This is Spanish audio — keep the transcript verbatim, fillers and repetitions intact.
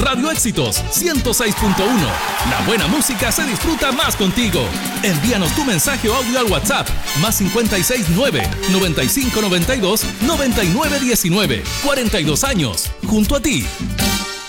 Radio Éxitos ciento seis punto uno. La buena música se disfruta más contigo. Envíanos tu mensaje o audio al WhatsApp más cincuenta y seis nueve, noventa y cinco noventa y dos, noventa y nueve diecinueve. cuarenta y dos años junto a ti.